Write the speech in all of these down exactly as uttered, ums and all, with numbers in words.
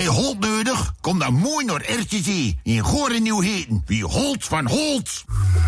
je Holt nodig? Kom dan mooi naar R T C in Gorennieuw-Heten. Wie Holt van Holt.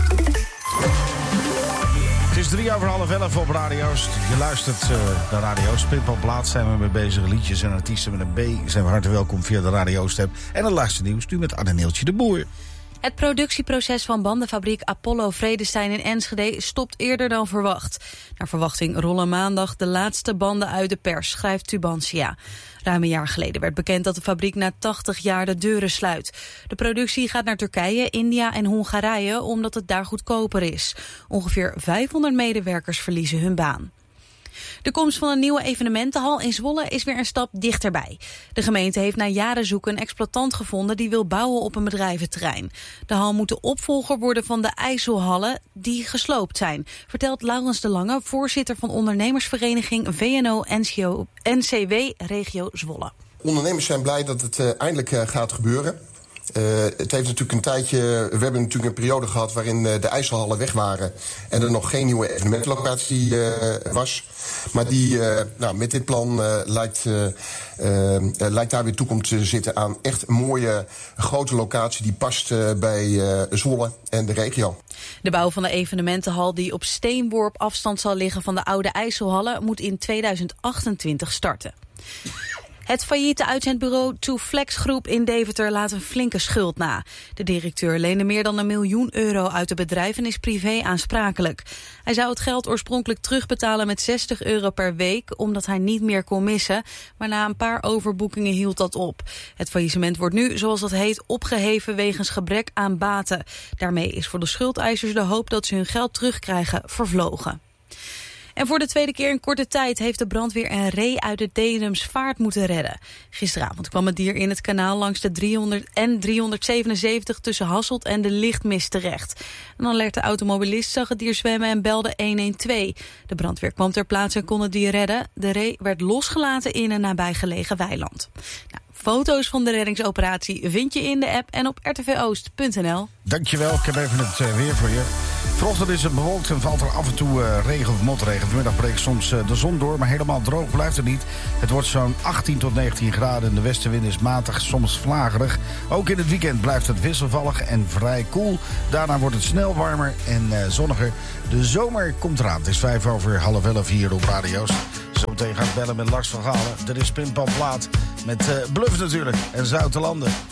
Het is drie over half elf op Radio Oost. Je luistert uh, naar Radio Oost. Pinpalplaats zijn we mee bezig. Liedjes en artiesten met een B zijn we hartelijk welkom via de Radio Oost-app. En het laatste nieuws nu met Anne-Neeltje de Boer. Het productieproces van bandenfabriek Apollo Vredestein in Enschede stopt eerder dan verwacht. Naar verwachting rollen maandag de laatste banden uit de pers, schrijft Tubantia. Ruim een jaar geleden werd bekend dat de fabriek na tachtig jaar de deuren sluit. De productie gaat naar Turkije, India en Hongarije omdat het daar goedkoper is. Ongeveer vijfhonderd medewerkers verliezen hun baan. De komst van een nieuwe evenementenhal in Zwolle is weer een stap dichterbij. De gemeente heeft na jaren zoeken een exploitant gevonden die wil bouwen op een bedrijventerrein. De hal moet de opvolger worden van de IJsselhallen die gesloopt zijn, vertelt Laurens de Lange, voorzitter van ondernemersvereniging V N O N C W Regio Zwolle. Ondernemers zijn blij dat het uh, eindelijk uh, gaat gebeuren. Uh, het heeft natuurlijk een tijdje. We hebben natuurlijk een periode gehad waarin uh, de IJsselhallen weg waren en er nog geen nieuwe evenementenlocatie uh, was. Maar die, uh, nou, met dit plan uh, lijkt, uh, uh, lijkt daar weer toekomst te zitten aan echt een mooie grote locatie die past uh, bij uh, Zwolle en de regio. De bouw van de evenementenhal die op steenworp afstand zal liggen van de oude IJsselhallen moet in tweeduizend achtentwintig starten. Het failliete uitzendbureau To Flex Groep in Deventer laat een flinke schuld na. De directeur leende meer dan een miljoen euro uit het bedrijf en is privé aansprakelijk. Hij zou het geld oorspronkelijk terugbetalen met zestig euro per week, omdat hij niet meer kon missen. Maar na een paar overboekingen hield dat op. Het faillissement wordt nu, zoals dat heet, opgeheven wegens gebrek aan baten. Daarmee is voor de schuldeisers de hoop dat ze hun geld terugkrijgen vervlogen. En voor de tweede keer in korte tijd heeft de brandweer een ree uit de Dedemsvaart moeten redden. Gisteravond kwam het dier in het kanaal langs de driehonderd en driehonderdzevenenzeventig tussen Hasselt en de Lichtmist terecht. Een alerte automobilist zag het dier zwemmen en belde honderdtwaalf. De brandweer kwam ter plaatse en kon het dier redden. De ree werd losgelaten in een nabijgelegen weiland. Nou, foto's van de reddingsoperatie vind je in de app en op r t v oost punt n l. Dankjewel, ik heb even het uh, weer voor je. Vanochtend is het bewolkt en valt er af en toe uh, regen of motregen. Vanmiddag breekt soms uh, de zon door, maar helemaal droog blijft het niet. Het wordt zo'n achttien tot negentien graden en de westenwind is matig, soms vlagerig. Ook in het weekend blijft het wisselvallig en vrij koel. Daarna wordt het snel warmer en uh, zonniger. De zomer komt eraan. Het is vijf over half elf hier op radio's. Zometeen ga ik bellen met Lars van Galen. Er is Pinpalplaat met uh, Bluff natuurlijk en Zoutelanden.